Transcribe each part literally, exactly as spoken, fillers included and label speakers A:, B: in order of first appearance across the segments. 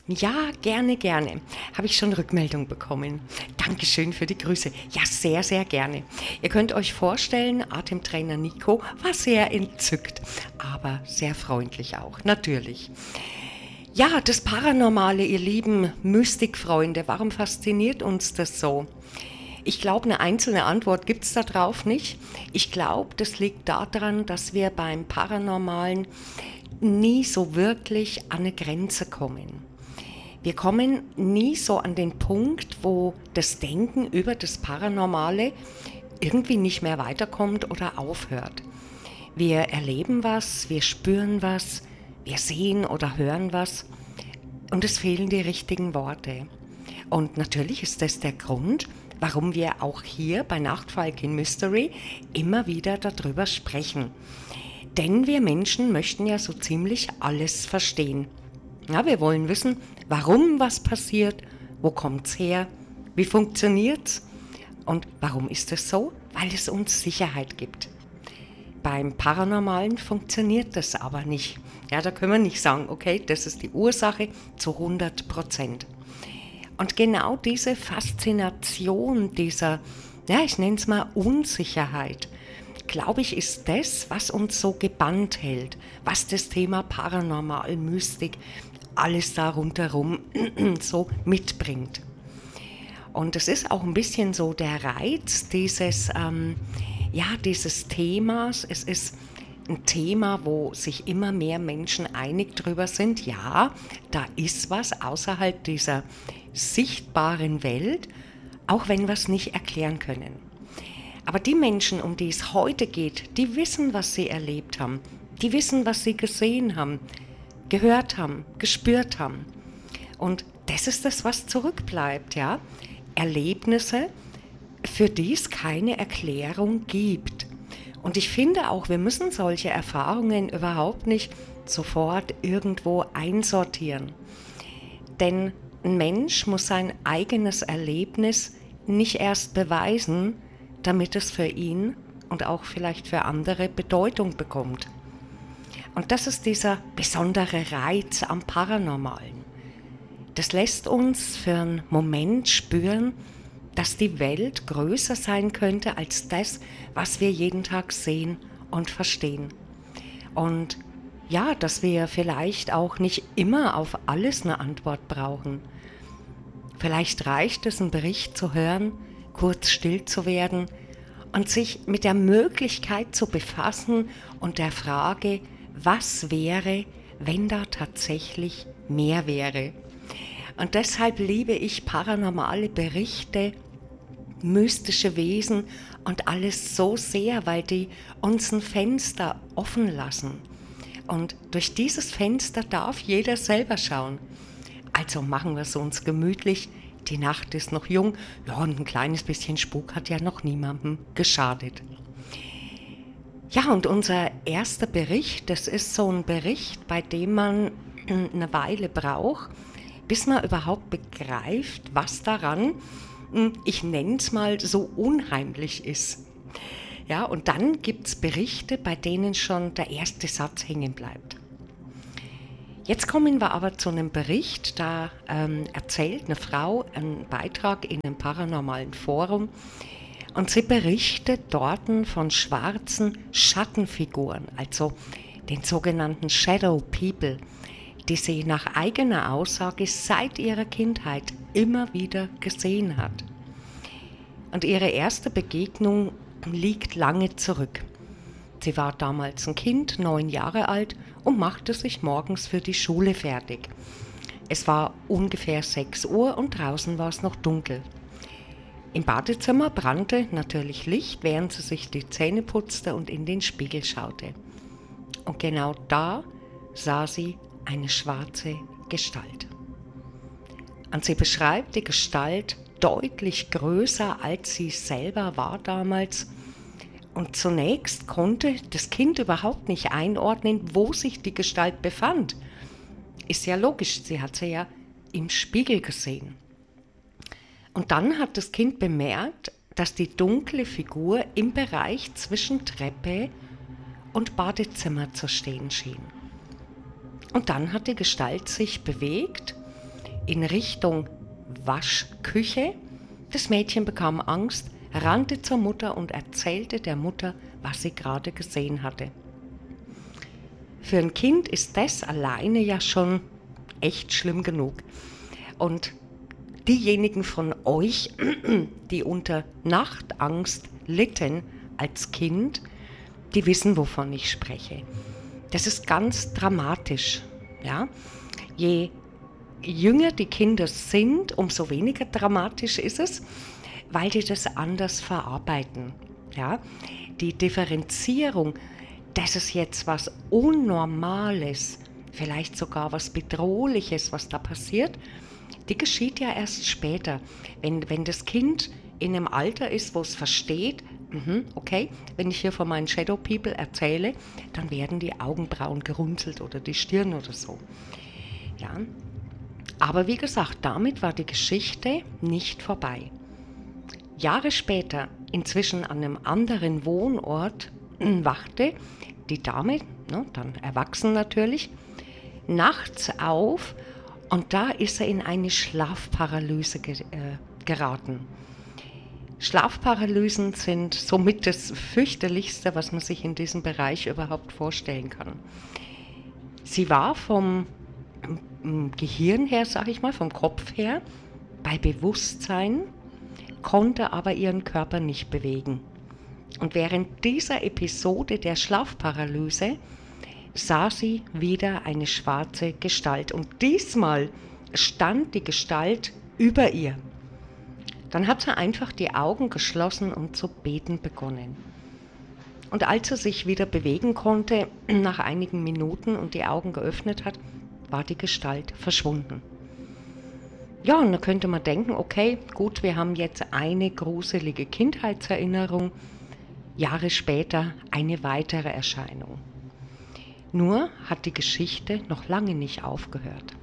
A: Ja, gerne, gerne. Habe ich schon Rückmeldung bekommen. Dankeschön für die Grüße. Ja, sehr, sehr gerne. Ihr könnt euch vorstellen, Atemtrainer Nico war sehr entzückt, aber sehr freundlich auch, natürlich. Ja, das Paranormale, ihr lieben Mystikfreunde, warum fasziniert uns das so? Ich glaube, eine einzelne Antwort gibt es darauf nicht. Ich glaube, das liegt daran, dass wir beim Paranormalen nie so wirklich an eine Grenze kommen. Wir kommen nie so an den Punkt, wo das Denken über das Paranormale irgendwie nicht mehr weiterkommt oder aufhört. Wir erleben was, wir spüren was, wir sehen oder hören was und es fehlen die richtigen Worte. Und natürlich ist das der Grund, warum wir auch hier bei Nachtfalk in Mystery immer wieder darüber sprechen. Denn wir Menschen möchten ja so ziemlich alles verstehen. Ja, wir wollen wissen, warum was passiert, wo kommt's her, wie funktioniert's und warum ist es so? Weil es uns Sicherheit gibt. Beim Paranormalen funktioniert das aber nicht. Ja, da können wir nicht sagen, okay, das ist die Ursache zu hundert Prozent. Und genau diese Faszination dieser, ja, ich nenne es mal Unsicherheit, glaube ich, ist das, was uns so gebannt hält, was das Thema Paranormal, Mystik, alles da rundherum so mitbringt. Und es ist auch ein bisschen so der Reiz dieses, ähm, ja, dieses Themas. Es ist ein Thema, wo sich immer mehr Menschen einig drüber sind. Ja, da ist was außerhalb dieser sichtbaren Welt, auch wenn wir es nicht erklären können. Aber die Menschen, um die es heute geht, die wissen, was sie erlebt haben. Die wissen, was sie gesehen haben, gehört haben, gespürt haben. Und das ist das, was zurückbleibt, ja. Erlebnisse, für die es keine Erklärung gibt. Und ich finde auch, wir müssen solche Erfahrungen überhaupt nicht sofort irgendwo einsortieren. Denn ein Mensch muss sein eigenes Erlebnis nicht erst beweisen, damit es für ihn und auch vielleicht für andere Bedeutung bekommt. Und das ist dieser besondere Reiz am Paranormalen. Das lässt uns für einen Moment spüren, dass die Welt größer sein könnte als das, was wir jeden Tag sehen und verstehen. Und ja, dass wir vielleicht auch nicht immer auf alles eine Antwort brauchen. Vielleicht reicht es, einen Bericht zu hören, kurz still zu werden und sich mit der Möglichkeit zu befassen und der Frage, was wäre, wenn da tatsächlich mehr wäre. Und deshalb liebe ich paranormale Berichte, mystische Wesen und alles so sehr, weil die uns ein Fenster offen lassen. Und durch dieses Fenster darf jeder selber schauen. Also machen wir es uns gemütlich. Die Nacht ist noch jung. Ja, und ein kleines bisschen Spuk hat ja noch niemandem geschadet. Ja, und unser erster Bericht, das ist so ein Bericht, bei dem man eine Weile braucht, bis man überhaupt begreift, was daran, ich nenne es mal, so unheimlich ist. Ja, und dann gibt es Berichte, bei denen schon der erste Satz hängen bleibt. Jetzt kommen wir aber zu einem Bericht, da ähm, erzählt eine Frau einen Beitrag in einem paranormalen Forum und sie berichtet dort von schwarzen Schattenfiguren, also den sogenannten Shadow People, die sie nach eigener Aussage seit ihrer Kindheit immer wieder gesehen hat. Und ihre erste Begegnung liegt lange zurück. Sie war damals ein Kind, neun Jahre alt, und machte sich morgens für die Schule fertig. Es war ungefähr sechs Uhr und draußen war es noch dunkel. Im Badezimmer brannte natürlich Licht, während sie sich die Zähne putzte und in den Spiegel schaute. Und genau da sah sie eine schwarze Gestalt. Und sie beschreibt die Gestalt deutlich größer, als sie selber war damals. Und zunächst konnte das Kind überhaupt nicht einordnen, wo sich die Gestalt befand. Ist ja logisch, sie hat sie ja im Spiegel gesehen. Und dann hat das Kind bemerkt, dass die dunkle Figur im Bereich zwischen Treppe und Badezimmer zu stehen schien. Und dann hat die Gestalt sich bewegt in Richtung Waschküche. Das Mädchen bekam Angst, rannte zur Mutter und erzählte der Mutter, was sie gerade gesehen hatte. Für ein Kind ist das alleine ja schon echt schlimm genug. Und diejenigen von euch, die unter Nachtangst litten als Kind, die wissen, wovon ich spreche. Das ist ganz dramatisch. Ja? Je jünger die Kinder sind, umso weniger dramatisch ist es, weil die das anders verarbeiten. Ja? Die Differenzierung, das ist jetzt was Unnormales, vielleicht sogar was Bedrohliches, was da passiert, die geschieht ja erst später. Wenn, wenn das Kind in einem Alter ist, wo es versteht, okay, wenn ich hier von meinen Shadow People erzähle, dann werden die Augenbrauen gerunzelt oder die Stirn oder so. Ja. Aber wie gesagt, damit war die Geschichte nicht vorbei. Jahre später, inzwischen an einem anderen Wohnort, wachte die Dame, ne, dann erwachsen natürlich, nachts auf und da ist er in eine Schlafparalyse ge- äh, geraten. Schlafparalysen sind somit das fürchterlichste, was man sich in diesem Bereich überhaupt vorstellen kann. Sie war vom Gehirn her, sage ich mal, vom Kopf her, bei Bewusstsein, konnte aber ihren Körper nicht bewegen. Und während dieser Episode der Schlafparalyse sah sie wieder eine schwarze Gestalt. Und diesmal stand die Gestalt über ihr. Dann hat sie einfach die Augen geschlossen und zu beten begonnen. Und als sie sich wieder bewegen konnte, nach einigen Minuten und die Augen geöffnet hat, war die Gestalt verschwunden. Ja, und da könnte man denken, okay, gut, wir haben jetzt eine gruselige Kindheitserinnerung, Jahre später eine weitere Erscheinung. Nur hat die Geschichte noch lange nicht aufgehört.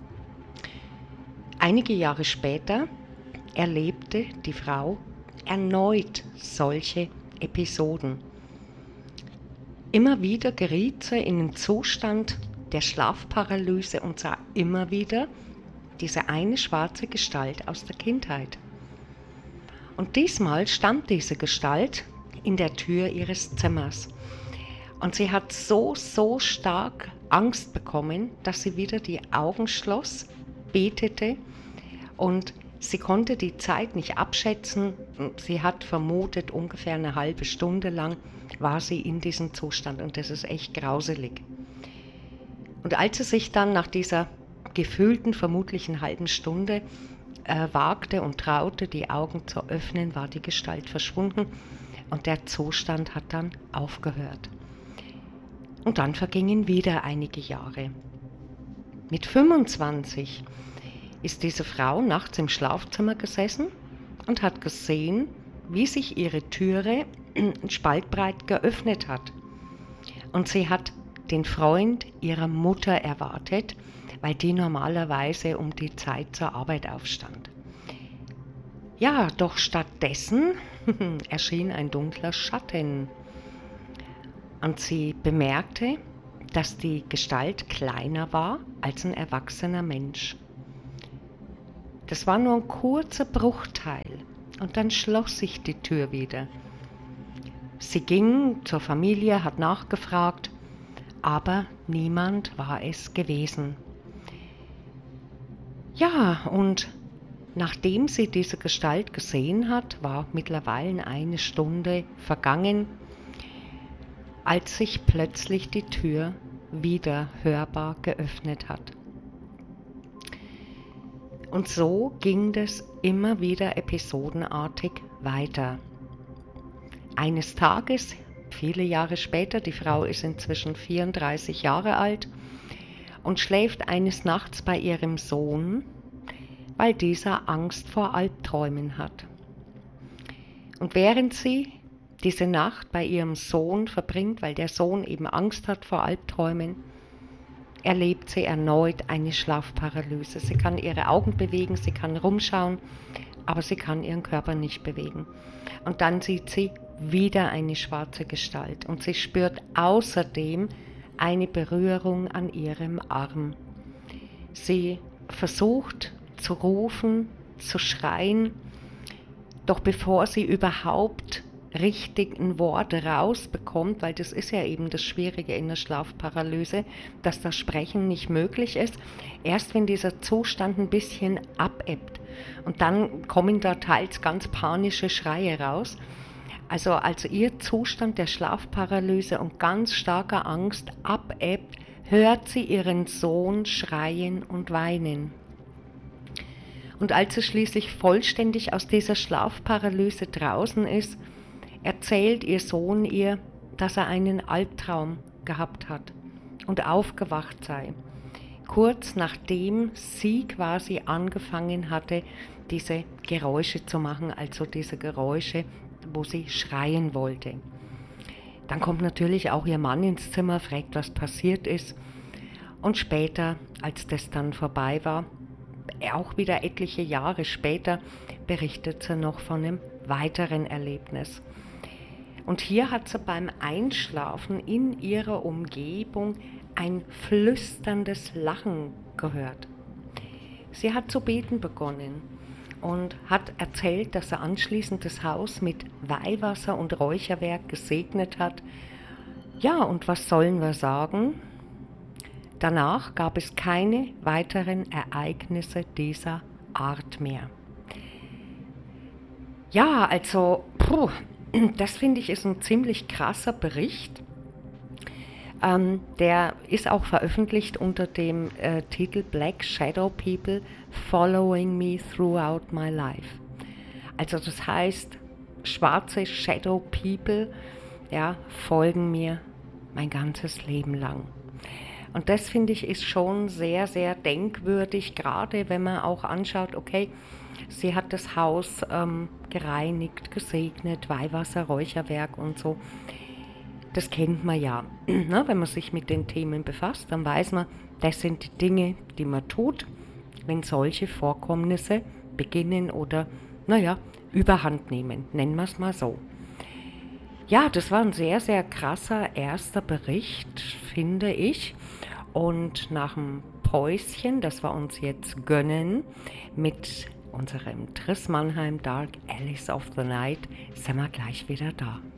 A: Einige Jahre später erlebte die Frau erneut solche Episoden. Immer wieder geriet sie in den Zustand der Schlafparalyse und sah immer wieder diese eine schwarze Gestalt aus der Kindheit. Und diesmal stand diese Gestalt in der Tür ihres Zimmers. Und sie hat so, so stark Angst bekommen, dass sie wieder die Augen schloss, betete und sie konnte die Zeit nicht abschätzen. Sie hat vermutet, ungefähr eine halbe Stunde lang war sie in diesem Zustand und das ist echt grauselig. Und als sie sich dann nach dieser gefühlten, vermutlichen halben Stunde äh, wagte und traute, die Augen zu öffnen, war die Gestalt verschwunden und der Zustand hat dann aufgehört. Und dann vergingen wieder einige Jahre. Mit fünfundzwanzig ist diese Frau nachts im Schlafzimmer gesessen und hat gesehen, wie sich ihre Türe spaltbreit geöffnet hat. Und sie hat den Freund ihrer Mutter erwartet, weil die normalerweise um die Zeit zur Arbeit aufstand. Ja, doch stattdessen erschien ein dunkler Schatten. Und sie bemerkte, dass die Gestalt kleiner war als ein erwachsener Mensch. Das war nur ein kurzer Bruchteil und dann schloss sich die Tür wieder. Sie ging zur Familie, hat nachgefragt, aber niemand war es gewesen. Ja, und nachdem sie diese Gestalt gesehen hat, war mittlerweile eine Stunde vergangen, als sich plötzlich die Tür wieder hörbar geöffnet hat. Und so ging das immer wieder episodenartig weiter. Eines Tages, viele Jahre später, die Frau ist inzwischen vierunddreißig Jahre alt und schläft eines Nachts bei ihrem Sohn, weil dieser Angst vor Albträumen hat. Und während sie diese Nacht bei ihrem Sohn verbringt, weil der Sohn eben Angst hat vor Albträumen, erlebt sie erneut eine Schlafparalyse. Sie kann ihre Augen bewegen, sie kann rumschauen, aber sie kann ihren Körper nicht bewegen. Und dann sieht sie wieder eine schwarze Gestalt und sie spürt außerdem eine Berührung an ihrem Arm. Sie versucht zu rufen, zu schreien. Doch bevor sie überhaupt richtig ein Wort rausbekommt, weil das ist ja eben das Schwierige in der Schlafparalyse, dass das Sprechen nicht möglich ist, erst wenn dieser Zustand ein bisschen abebbt. Und dann kommen da teils ganz panische Schreie raus. Also als ihr Zustand der Schlafparalyse und ganz starker Angst abebbt, hört sie ihren Sohn schreien und weinen. Und als sie schließlich vollständig aus dieser Schlafparalyse draußen ist, erzählt ihr Sohn ihr, dass er einen Albtraum gehabt hat und aufgewacht sei. Kurz nachdem sie quasi angefangen hatte, diese Geräusche zu machen, also diese Geräusche, wo sie schreien wollte. Dann kommt natürlich auch ihr Mann ins Zimmer, fragt, was passiert ist. Und später, als das dann vorbei war, auch wieder etliche Jahre später, berichtet sie noch von einem weiteren Erlebnis. Und hier hat sie beim Einschlafen in ihrer Umgebung ein flüsterndes Lachen gehört. Sie hat zu beten begonnen und hat erzählt, dass sie anschließend das Haus mit Weihwasser und Räucherwerk gesegnet hat. Ja, und was sollen wir sagen? Danach gab es keine weiteren Ereignisse dieser Art mehr. Ja, also, puh, das finde ich ist ein ziemlich krasser Bericht. Ähm, der ist auch veröffentlicht unter dem äh, Titel Black Shadow People Following Me Throughout My Life. Also das heißt, schwarze Shadow People, ja, folgen mir mein ganzes Leben lang. Und das finde ich ist schon sehr, sehr denkwürdig, gerade wenn man auch anschaut, okay, sie hat das Haus ähm, gereinigt, gesegnet, Weihwasser, Räucherwerk und so. Das kennt man ja. Ne? Wenn man sich mit den Themen befasst, dann weiß man, das sind die Dinge, die man tut, wenn solche Vorkommnisse beginnen oder, naja, überhand nehmen. Nennen wir es mal so. Ja, das war ein sehr, sehr krasser erster Bericht, finde ich. Und nach dem Päuschen, das wir uns jetzt gönnen, mit unserem Triss Mannheim Dark Alice of the Night, sind wir gleich wieder da.